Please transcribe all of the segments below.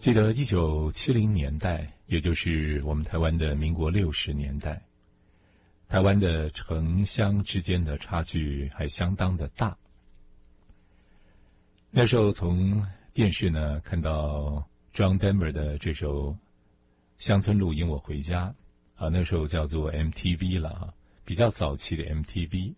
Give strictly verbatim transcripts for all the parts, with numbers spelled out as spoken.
记得一九七零年代，也就是我们台湾的民国六十年代，台湾的城乡之间的差距还相当的大。那时候从电视呢看到 John Denver 的这首《乡村路引我回家》啊，那时候叫做 M T V 了啊，比较早期的 M T V，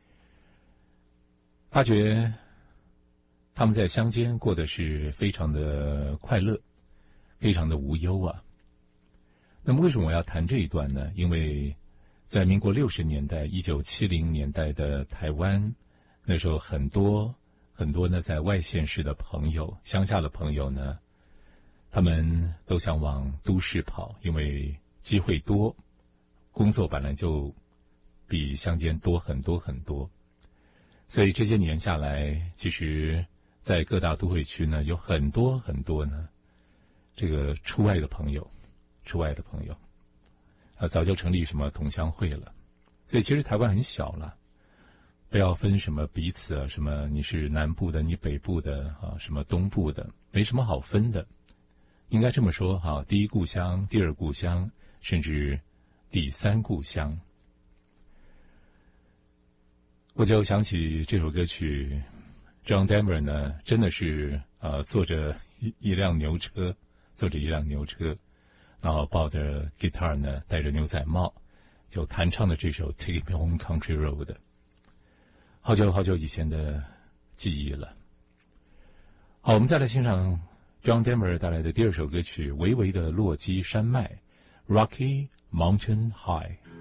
发觉他们在乡间过的是非常的快乐，非常的无忧啊。那么为什么我要谈这一段呢？因为在民国六十年代、一九七零年代的台湾，那时候很多很多呢在外县市的朋友、乡下的朋友呢，他们都想往都市跑，因为机会多，工作本来就比乡间多很多很多。所以这些年下来，其实在各大都会区呢，有很多很多呢，这个出外的朋友，出外的朋友，啊，早就成立什么同乡会了。所以其实台湾很小了，不要分什么彼此啊，什么你是南部的，你北部的啊，什么东部的，没什么好分的。应该这么说哈，第一故乡、第二故乡，甚至第三故乡。我就想起这首歌曲。John Denver 呢，真的是呃坐着一一辆牛车，坐着一辆牛车，然后抱着 guitar 呢，戴着牛仔帽，就弹唱的这首《Take Me Home Country Road》，好久好久以前的记忆了。好，我们再来欣赏 John Denver 带来的第二首歌曲《微微的落基山脉》 Rocky Mountain High。